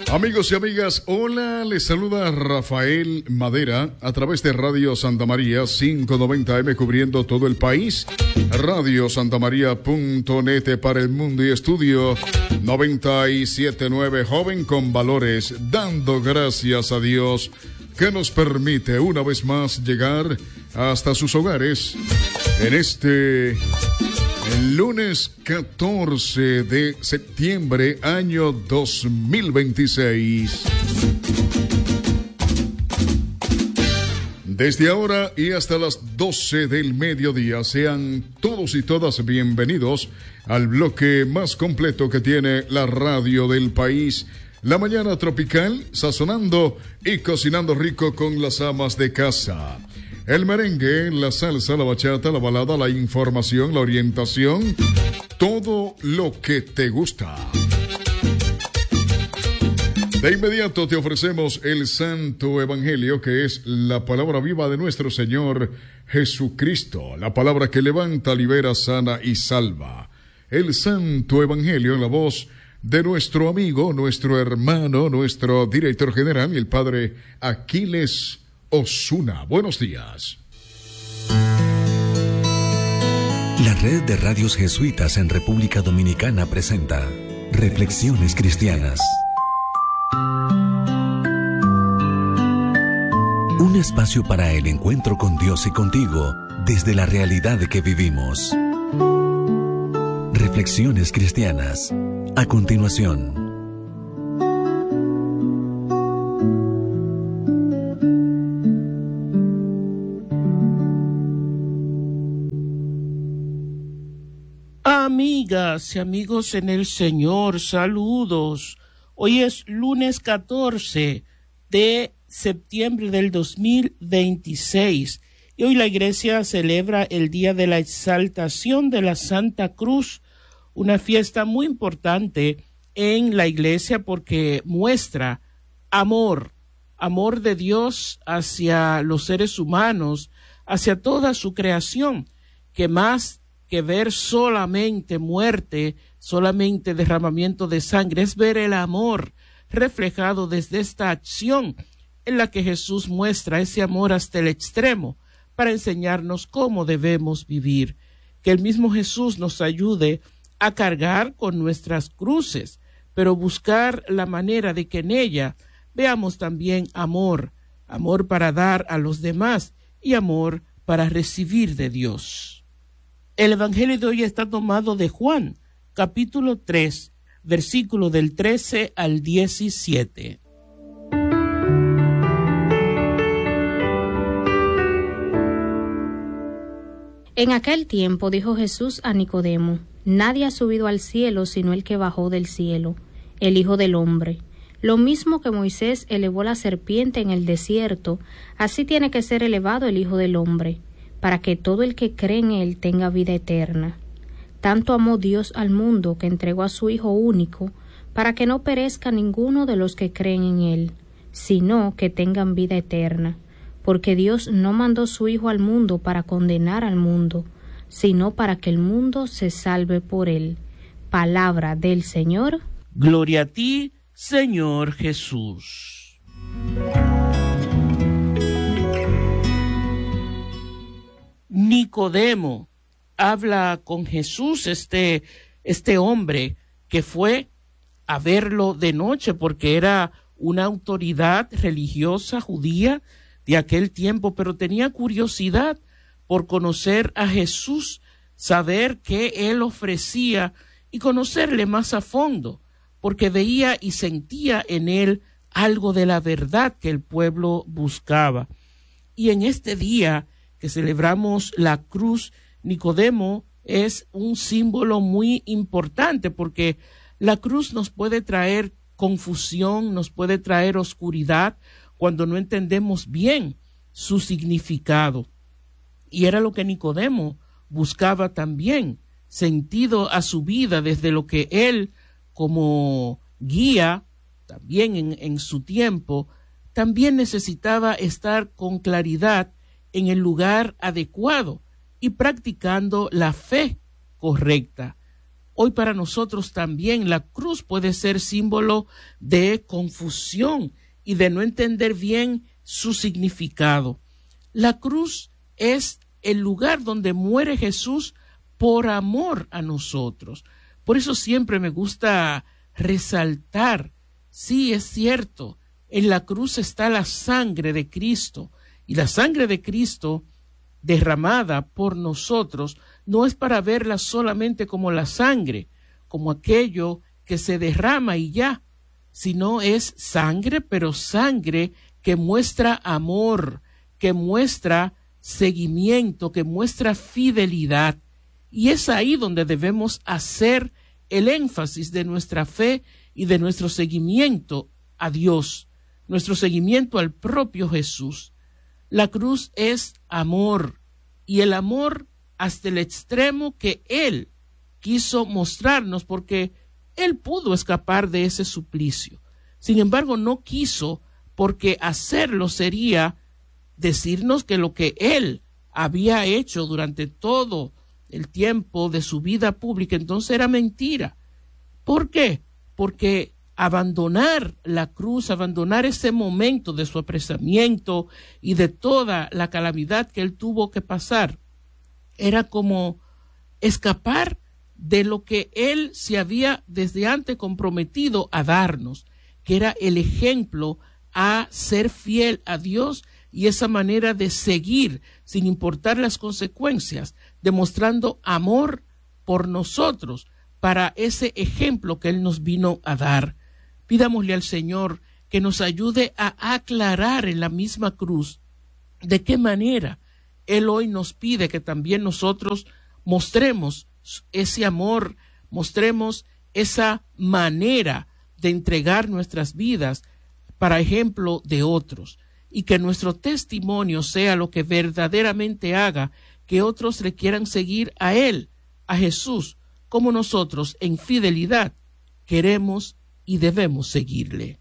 Amigos y amigas, hola, les saluda Rafael Madera a través de Radio Santa María 590M cubriendo todo el país, radiosantamaria.net para el mundo y estudio 97.9 Joven con Valores, dando gracias a Dios que nos permite una vez más llegar hasta sus hogares en este lunes 14 de septiembre, año 2026. Desde ahora y hasta las 12 del mediodía, sean todos y todas bienvenidos al bloque más completo que tiene la radio del país. La mañana tropical, sazonando y cocinando rico con las amas de casa. El merengue, la salsa, la bachata, la balada, la información, la orientación, todo lo que te gusta. De inmediato te ofrecemos el Santo Evangelio, que es la palabra viva de nuestro Señor Jesucristo, la palabra que levanta, libera, sana y salva. El Santo Evangelio en la voz de nuestro amigo, nuestro hermano, nuestro director general, el Padre Aquiles Osuna. Buenos días. La Red de Radios Jesuitas en República Dominicana presenta Reflexiones Cristianas. Un espacio para el encuentro con Dios y contigo desde la realidad que vivimos. Reflexiones Cristianas. A continuación. Amigas y amigos en el Señor, saludos. Hoy es lunes 14 de septiembre del 2026 y hoy la iglesia celebra el día de la exaltación de la Santa Cruz, una fiesta muy importante en la iglesia porque muestra amor de Dios hacia los seres humanos, hacia toda su creación, que más que ver solamente muerte, solamente derramamiento de sangre, es ver el amor reflejado desde esta acción en la que Jesús muestra ese amor hasta el extremo para enseñarnos cómo debemos vivir. Que el mismo Jesús nos ayude a cargar con nuestras cruces, pero buscar la manera de que en ella veamos también amor para dar a los demás y amor para recibir de Dios. El Evangelio de hoy está tomado de Juan, capítulo 3, versículo del 13 al 17. En aquel tiempo dijo Jesús a Nicodemo: Nadie ha subido al cielo sino el que bajó del cielo, el Hijo del Hombre. Lo mismo que Moisés elevó la serpiente en el desierto, así tiene que ser elevado el Hijo del Hombre, para que todo el que cree en él tenga vida eterna. Tanto amó Dios al mundo que entregó a su Hijo único, para que no perezca ninguno de los que creen en él, sino que tengan vida eterna. Porque Dios no mandó su Hijo al mundo para condenar al mundo, sino para que el mundo se salve por él. Palabra del Señor. Gloria a ti, Señor Jesús. Nicodemo habla con Jesús, este hombre que fue a verlo de noche porque era una autoridad religiosa judía de aquel tiempo, pero tenía curiosidad por conocer a Jesús, saber qué él ofrecía y conocerle más a fondo, porque veía y sentía en él algo de la verdad que el pueblo buscaba. Y en este día que celebramos la cruz, Nicodemo es un símbolo muy importante porque la cruz nos puede traer confusión, nos puede traer oscuridad cuando no entendemos bien su significado. Y era lo que Nicodemo buscaba también, sentido a su vida desde lo que él como guía, también en su tiempo, también necesitaba estar con claridad en el lugar adecuado y practicando la fe correcta. Hoy para nosotros también la cruz puede ser símbolo de confusión y de no entender bien su significado. La cruz es el lugar donde muere Jesús por amor a nosotros. Por eso siempre me gusta resaltar, sí, es cierto, en la cruz está la sangre de Cristo, y la sangre de Cristo derramada por nosotros no es para verla solamente como la sangre, como aquello que se derrama y ya, sino es sangre, pero sangre que muestra amor, que muestra seguimiento, que muestra fidelidad. Y es ahí donde debemos hacer el énfasis de nuestra fe y de nuestro seguimiento a Dios, nuestro seguimiento al propio Jesús. La cruz es amor, y el amor hasta el extremo que Él quiso mostrarnos, porque Él pudo escapar de ese suplicio. Sin embargo, no quiso, porque hacerlo sería decirnos que lo que Él había hecho durante todo el tiempo de su vida pública, entonces era mentira. ¿Por qué? Porque abandonar la cruz, abandonar ese momento de su apresamiento y de toda la calamidad que Él tuvo que pasar, era como escapar de lo que Él se había desde antes comprometido a darnos, que era el ejemplo a ser fiel a Dios y esa manera de seguir sin importar las consecuencias, demostrando amor por nosotros para ese ejemplo que Él nos vino a dar. Pidámosle al Señor que nos ayude a aclarar en la misma cruz de qué manera Él hoy nos pide que también nosotros mostremos ese amor, mostremos esa manera de entregar nuestras vidas para ejemplo de otros, y que nuestro testimonio sea lo que verdaderamente haga que otros le quieran seguir a Él, a Jesús, como nosotros en fidelidad queremos y debemos seguirle.